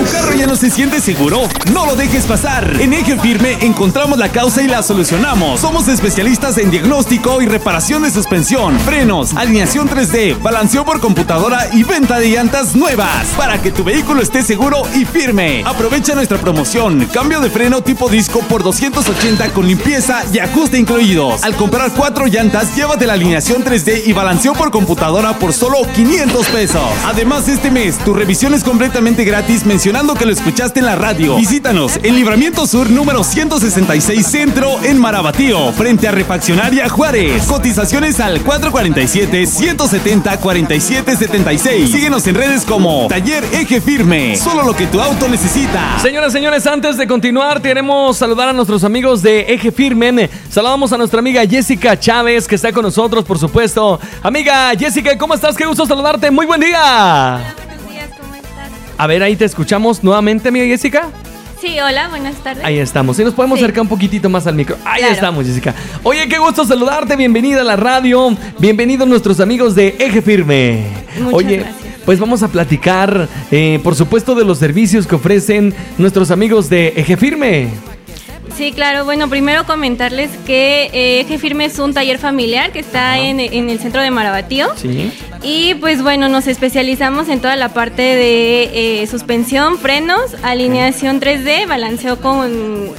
carro ya no se siente seguro? No lo dejes pasar. En Eje Firme encontramos la causa y la solucionamos. Somos especialistas en diagnóstico y reparación de suspensión, frenos, alineación 3D, balanceo por computadora y venta de llantas nuevas para que tu vehículo esté seguro y firme. Aprovecha nuestra promoción. Cambio de freno tipo disco por 280 con limpieza y ajuste incluidos. Al comprar 4 llantas, llévate la alineación 3D y balanceo por computadora por solo 500 pesos. Además, este mes tu revisión es completamente gratis mencionando que lo escuchaste en la radio. Visítanos en Libramiento Sur número 166 Centro en Marabatío, frente a Refaccionaria Juárez. Cotizaciones al 447-170-4776. Síguenos en redes como Taller Eje Firme. Solo lo que tu auto necesita. Señoras, señores, antes de continuar, queremos saludar a nuestros amigos de Eje Firme. Saludamos a nuestra amiga Jessica Chávez, que está con nosotros, por supuesto. Amiga Jessica, ¿cómo estás? Qué gusto saludarte. Muy buen día. Hola, buenos días, ¿cómo estás? A ver, ahí te escuchamos nuevamente, amiga Jessica. Sí, hola, buenas tardes. Ahí estamos. Si nos podemos acercar un poquitito más al micro. Ahí Claro. estamos, Jessica. Oye, qué gusto saludarte. Bienvenida a la radio. Bienvenidos nuestros amigos de Eje Firme. Muchas Oye, gracias. pues vamos a platicar, por supuesto, de los servicios que ofrecen nuestros amigos de Eje Firme. Sí, claro. Bueno, primero comentarles que Eje Firme es un taller familiar que está en el centro de Marabatío. Sí. Y pues bueno, nos especializamos en toda la parte de suspensión, frenos, alineación 3D, balanceo con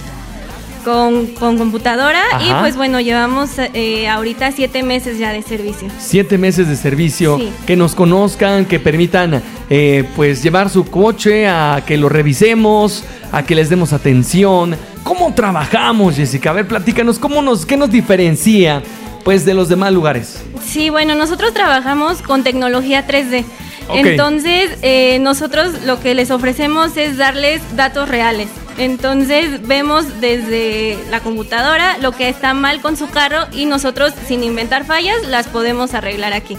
computadora. Ajá. Y pues bueno, llevamos ahorita 7 meses ya de servicio. 7 meses de servicio, Sí. que nos conozcan, que permitan pues llevar su coche a que lo revisemos, a que les demos atención. ¿Cómo trabajamos, Jessica? A ver, platícanos, ¿qué nos diferencia pues de los demás lugares? Sí, bueno, nosotros trabajamos con tecnología 3D. Ok. Entonces, nosotros lo que les ofrecemos es darles datos reales. Entonces, vemos desde la computadora lo que está mal con su carro y nosotros, sin inventar fallas, las podemos arreglar aquí.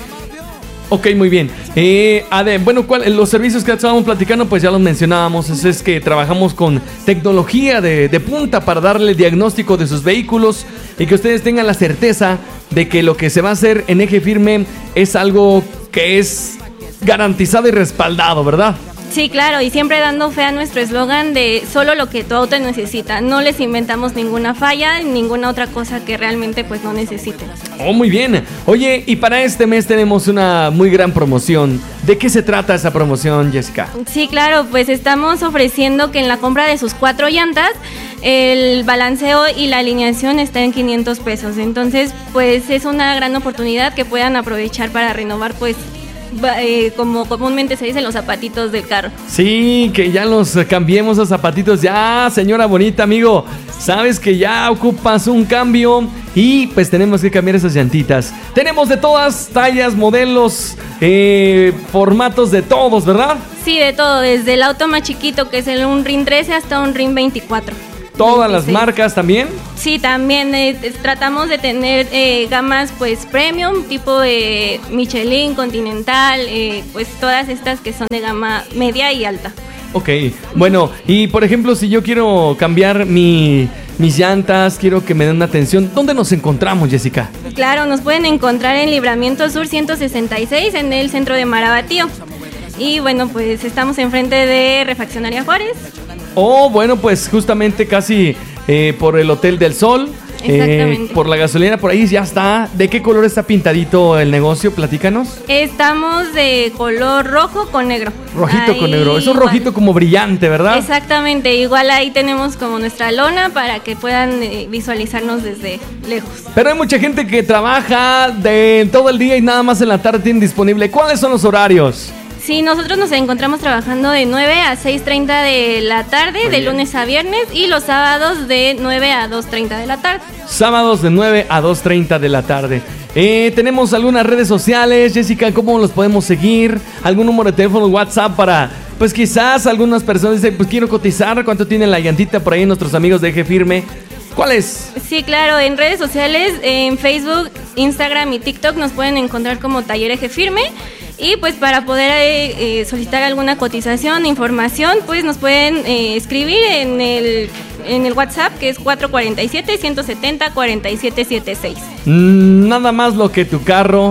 Ok, muy bien. Bueno, los servicios que estábamos platicando, pues ya los mencionábamos. Es que trabajamos con tecnología de punta para darle diagnóstico de sus vehículos y que ustedes tengan la certeza de que lo que se va a hacer en Eje Firme es algo que es garantizado y respaldado, ¿verdad? Sí, claro, y siempre dando fe a nuestro eslogan de solo lo que tu auto necesita. No les inventamos ninguna falla, ninguna otra cosa que realmente pues no necesiten. Oh, muy bien. Oye, y para este mes tenemos una muy gran promoción. ¿De qué se trata esa promoción, Jessica? Sí, claro, pues estamos ofreciendo que en la compra de sus 4 llantas, el balanceo y la alineación está en 500 pesos. Entonces, pues es una gran oportunidad que puedan aprovechar para renovar, pues, como comúnmente se dicen, los zapatitos del carro. Sí, que ya los cambiemos a zapatitos. Ya, señora bonita, amigo, sabes que ya ocupas un cambio y pues tenemos que cambiar esas llantitas. Tenemos de todas tallas, modelos, formatos de todos, ¿verdad? Sí, de todo, desde el auto más chiquito, que es un RIN 13, hasta un RIN 24. Todas las 26. marcas también. Sí, también tratamos de tener gamas pues premium, tipo Michelin, Continental, pues todas estas que son de gama media y alta. Ok, bueno, y por ejemplo, si yo quiero cambiar mis llantas, quiero que me den una atención, ¿dónde nos encontramos, Jessica? Claro, nos pueden encontrar en Libramiento Sur 166 en el centro de Marabatío. Y bueno, pues estamos enfrente de Refaccionaria Juárez. Oh, bueno, pues justamente casi por el Hotel del Sol. Exactamente. Por la gasolina, por ahí ya está. ¿De qué color está pintadito el negocio? Platícanos. Estamos de color rojo con negro. Rojito Ahí con negro. Es un igual. rojito como brillante, ¿verdad? Exactamente, igual ahí tenemos como nuestra lona para que puedan visualizarnos desde lejos. Pero hay mucha gente que trabaja de todo el día y nada más en la tarde tienen disponible. ¿Cuáles son los horarios? Sí, nosotros nos encontramos trabajando de 9 a 6:30 de la tarde, Muy de bien. lunes a viernes, y los sábados de 9 a 2:30 de la tarde. Sábados de 9 a 2:30 de la tarde. Tenemos algunas redes sociales, Jessica, ¿cómo los podemos seguir? ¿Algún número de teléfono, WhatsApp para, pues quizás algunas personas dicen, pues quiero cotizar, ¿cuánto tiene la llantita por ahí nuestros amigos de Eje Firme? ¿Cuál es? Sí, claro, en redes sociales, en Facebook, Instagram y TikTok nos pueden encontrar como Taller Eje Firme. Y pues para poder solicitar alguna cotización, información, pues nos pueden escribir en el WhatsApp, que es 447-170-4776. Nada más lo que tu carro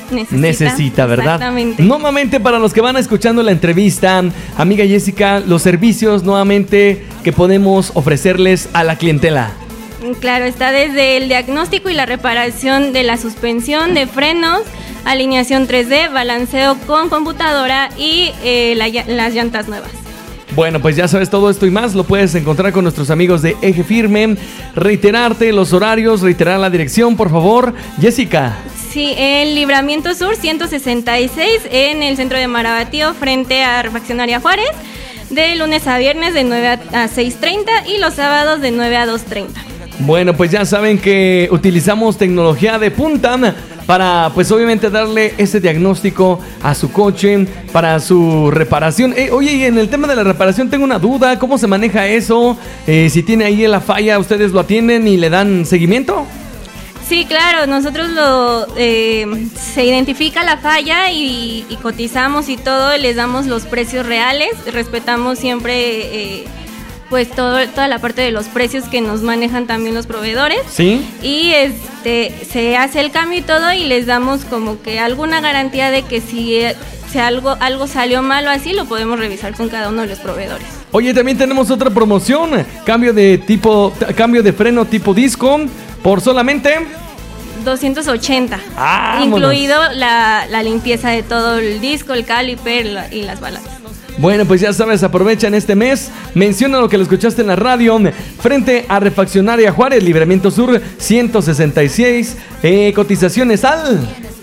necesita, ¿verdad? Exactamente. Nuevamente, para los que van escuchando la entrevista, amiga Jessica, los servicios nuevamente que podemos ofrecerles a la clientela. Claro, está desde el diagnóstico y la reparación de la suspensión, de frenos, alineación 3D, balanceo con computadora y las llantas nuevas. Bueno, pues ya sabes, todo esto y más lo puedes encontrar con nuestros amigos de Eje Firme. Reiterarte los horarios, reiterar la dirección, por favor, Jessica. Sí, en Libramiento Sur 166 en el centro de Marabatío, frente a Refaccionaria Juárez, de lunes a viernes de 9 a 6:30 y los sábados de 9 a 2:30. Bueno, pues ya saben que utilizamos tecnología de punta para, pues obviamente, darle ese diagnóstico a su coche, para su reparación. Oye, y en el tema de la reparación tengo una duda, ¿cómo se maneja eso? Si tiene ahí la falla, ¿ustedes lo atienden y le dan seguimiento? Sí, claro, nosotros se identifica la falla y cotizamos y todo, les damos los precios reales, respetamos siempre pues toda la parte de los precios que nos manejan también los proveedores. Sí. Y se hace el cambio y todo y les damos como que alguna garantía de que si algo salió mal o así, lo podemos revisar con cada uno de los proveedores. Oye, también tenemos otra promoción, cambio de freno tipo disco por solamente 280. Incluido la limpieza de todo el disco, el caliper y las balas. Bueno, pues ya sabes, aprovechan este mes, menciona lo que lo escuchaste en la radio, frente a Refaccionaria Juárez, Libramiento Sur 166, cotizaciones al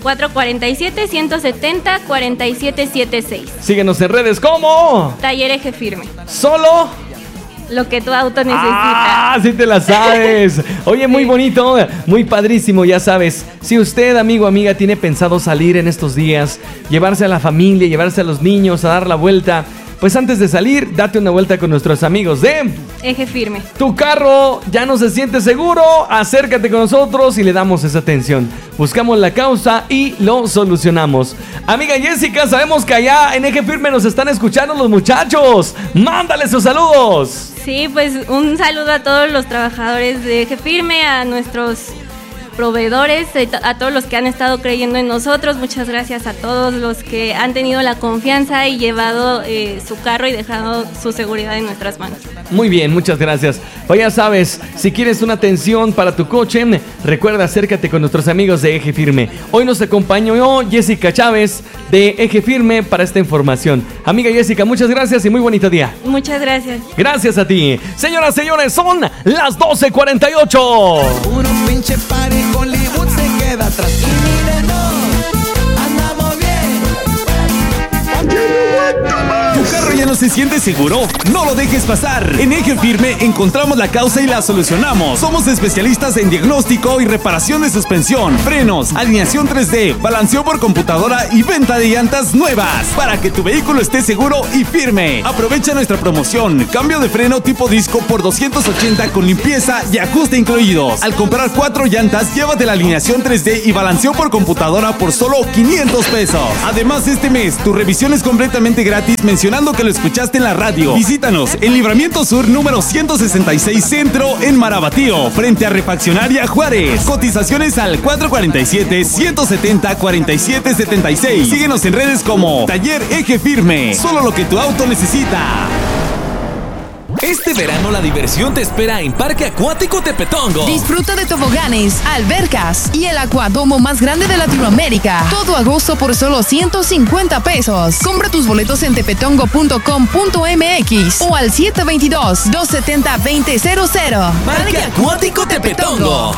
447-170-4776. Síguenos en redes como Taller Eje Firme. Solo lo que tu auto necesita. Sí te la sabes. Oye, muy bonito, muy padrísimo, ya sabes. Si usted, amigo o amiga, tiene pensado salir en estos días, llevarse a la familia, llevarse a los niños, a dar la vuelta, pues antes de salir, date una vuelta con nuestros amigos de Eje Firme. Tu carro ya no se siente seguro, acércate con nosotros y le damos esa atención. Buscamos la causa y lo solucionamos. Amiga Jessica, sabemos que allá en Eje Firme nos están escuchando los muchachos. Mándale sus saludos. Sí, pues un saludo a todos los trabajadores de Eje Firme, a nuestros proveedores, a todos los que han estado creyendo en nosotros. Muchas gracias a todos los que han tenido la confianza y llevado su carro y dejado su seguridad en nuestras manos. Muy bien, muchas gracias. Pues ya sabes, si quieres una atención para tu coche, recuerda, acércate con nuestros amigos de Eje Firme. Hoy nos acompañó Jessica Chávez de Eje Firme para esta información. Amiga Jessica, muchas gracias y muy bonito día. Muchas gracias. Gracias a ti. Señoras, señores, son las 12:48. Puro pinche party, Hollywood se queda atrás. Y mírenos, andamos bien. ¿Tu carro ya no se siente seguro? No lo dejes pasar. En Eje Firme encontramos la causa y la solucionamos. Somos especialistas en diagnóstico y reparación de suspensión, frenos, alineación 3D, balanceo por computadora y venta de llantas nuevas para que tu vehículo esté seguro y firme. Aprovecha nuestra promoción. Cambio de freno tipo disco por 280 con limpieza y ajuste incluidos. Al comprar 4 llantas, llévate la alineación 3D y balanceo por computadora por solo 500 pesos. Además, este mes tu revisión es completamente gratis mencionando que lo escuchaste en la radio. Visítanos en Libramiento Sur número 166 Centro en Marabatío, frente a Refaccionaria Juárez. Cotizaciones al 447-170-4776. Síguenos en redes como Taller Eje Firme. Solo lo que tu auto necesita. Este verano la diversión te espera en Parque Acuático Tepetongo. Disfruta de toboganes, albercas y el acuadomo más grande de Latinoamérica. Todo agosto por solo 150 pesos. Compra tus boletos en tepetongo.com.mx o al 722-270-2000. Parque Acuático Tepetongo.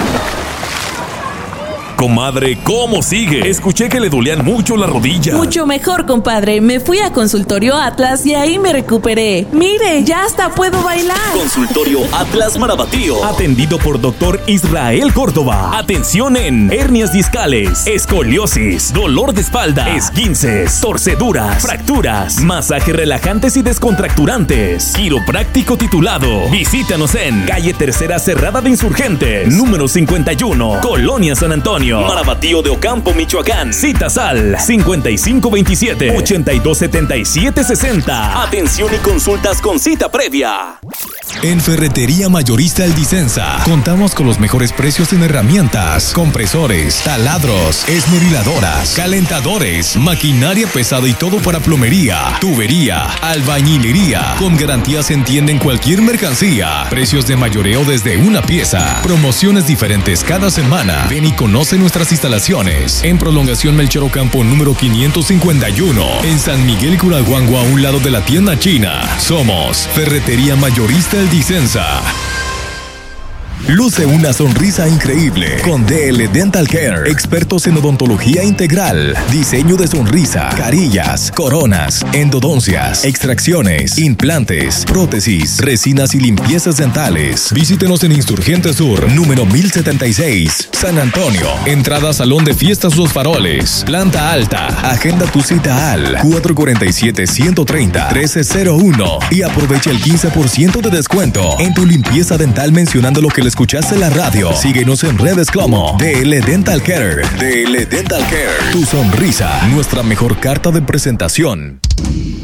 Comadre, ¿cómo sigue? Escuché que le dolían mucho las rodillas. Mucho mejor, compadre. Me fui a Consultorio Atlas y ahí me recuperé. Mire, ya hasta puedo bailar. Consultorio Atlas Marabatío. Atendido por Dr. Israel Córdoba. Atención en hernias discales, escoliosis, dolor de espalda, esguinces, torceduras, fracturas, masajes relajantes y descontracturantes. Quiropráctico titulado. Visítanos en calle Tercera Cerrada de Insurgentes, número 51, Colonia San Antonio, Marabatío de Ocampo, Michoacán. Citas al 5527-827760. Atención y consultas con cita previa. En Ferretería Mayorista El Disensa contamos con los mejores precios en herramientas, compresores, taladros, esmeriladoras, calentadores, maquinaria pesada y todo para plomería, tubería, albañilería. Con garantías en tienda en cualquier mercancía. Precios de mayoreo desde una pieza. Promociones diferentes cada semana. Ven y conoce nuestras instalaciones. En Prolongación Melchor Ocampo número 551. En San Miguel Curaguango, a un lado de la tienda china. Somos Ferretería Mayorista El Disensa. Luce una sonrisa increíble con DL Dental Care, expertos en odontología integral, diseño de sonrisa, carillas, coronas, endodoncias, extracciones, implantes, prótesis, resinas y limpiezas dentales. Visítenos en Insurgente Sur, número 1076, San Antonio. Entrada Salón de Fiestas Los Faroles, planta alta. Agenda tu cita al 447-130-1301 y aprovecha el 15% de descuento en tu limpieza dental mencionando lo que les escuchaste en la radio. Síguenos en redes como DL Dental Care. DL Dental Care. Tu sonrisa, nuestra mejor carta de presentación.